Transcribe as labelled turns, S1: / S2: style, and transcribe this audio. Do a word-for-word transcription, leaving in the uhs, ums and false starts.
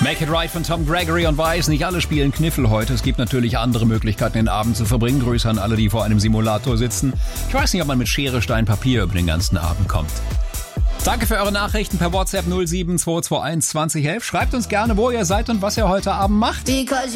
S1: Make It Right von Tom Gregory und Weiß. Nicht alle spielen Kniffel heute. Es gibt natürlich andere Möglichkeiten, den Abend zu verbringen. Grüße an alle, die vor einem Simulator sitzen. Ich weiß nicht, ob man mit Schere, Stein, Papier über den ganzen Abend kommt. Danke für eure Nachrichten per WhatsApp null sieben zwei zwei eins zwanzig elf. Schreibt uns gerne, wo ihr seid und was ihr heute Abend macht.